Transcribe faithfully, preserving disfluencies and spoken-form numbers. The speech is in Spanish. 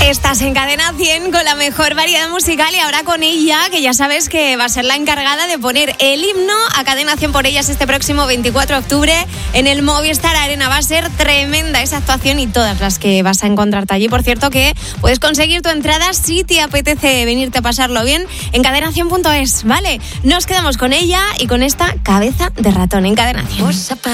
Estás en Cadena cien con la mejor variedad musical y ahora con ella, que ya sabes que va a ser la encargada de poner el himno a Cadena cien por ellas este próximo veinticuatro de octubre en el Movistar Arena. Va a ser tremenda esa actuación y todas las que vas a encontrarte allí. Por cierto que puedes conseguir tu entrada si te apetece venirte a pasarlo bien en cadena cien punto es, ¿vale? Nos quedamos con ella y con esta cabeza de ratón en Cadena cien.